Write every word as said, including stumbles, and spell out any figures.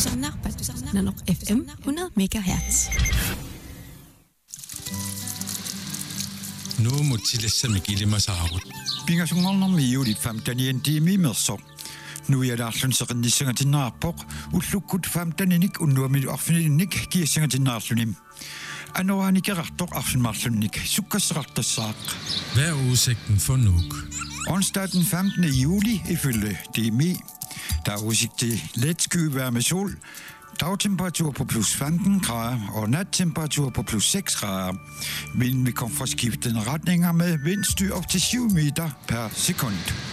Paltusarnar, Paltusarnar, F M hundrede megahertz. Nu må tillæse med gilde saarut. Pingasungarnar miulit famtanien tiimimerso. Nu er der sådan nisser til narpok. Utlukut famtaninik unnuamil arfininik kiesser til narsunim. Anoanik rattor arfenmarsunik. Sukkasrattassak. Hvad er udsigten for Nuuk? Onsdag den femtende juli ifølge D M I. Der er udsigt til let skyvejr med sol. Dagtemperatur på plus femten grader og nattemperatur på plus seks grader. Vinden vil komme fra skiftende retninger med vindstyr op til syv meter per sekund.